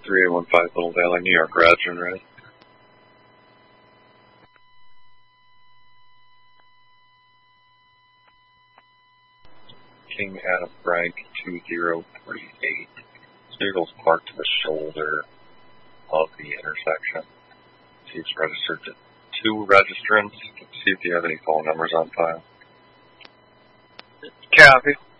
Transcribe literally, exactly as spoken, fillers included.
three eight one five Little Valley, New York, Roger and ready. King Adam Frank two zero three eight. This vehicle's parked to the shoulder of the intersection. It's registered to two registrants. See if you have any phone numbers on file. Copy.